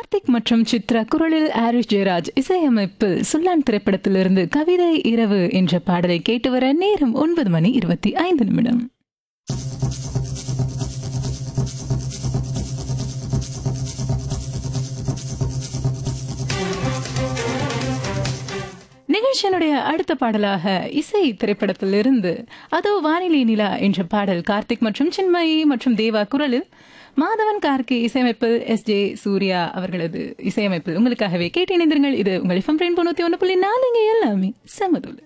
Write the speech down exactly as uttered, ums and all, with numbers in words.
கார்த்திக் மற்றும் சித்ரா குரலில் ஆரிஷ் ஜெயராஜ் இசையமைப்பில் சுல்லான் திரைப்படத்திலிருந்து கவிதை இரவு என்ற பாடலை கேட்டு வர நேரம் ஒன்பது மணி இருபத்தி ஐந்து நிமிடம். நிகழ்ச்சியினுடைய அடுத்த பாடலாக இசை திரைப்படத்திலிருந்து அதோ வானிலை நிலா என்ற பாடல் கார்த்திக் மற்றும் சின்மயி மற்றும் தேவா குரலில் மாதவன் கார்கி இசையமைப்பில் எஸ் ஜே சூர்யா அவர்களது இசையமைப்பில் உங்களுக்காகவே கேட்டு இணைந்திருங்கள். இது உங்கள் எஃப்எம் ரெயின்போ நூத்தி ஒன்று புள்ளி நாலு, இங்க எல்லாமே சமதுல.